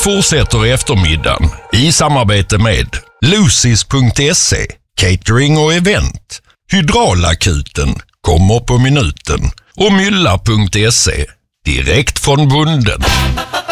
fortsätter i eftermiddagen i samarbete med Lucis.se, catering och event. Hydraulakuten kommer på minuten och Mylla.se, direkt från bunden.